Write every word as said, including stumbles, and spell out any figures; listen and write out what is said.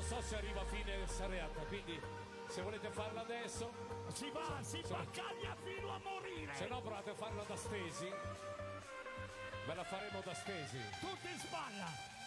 so se arriva a fine serata, quindi se volete farlo adesso si va, si se, baccaglia fino a morire. Se no provate a farlo da stesi, ve la faremo da stesi. Tutti in spalla.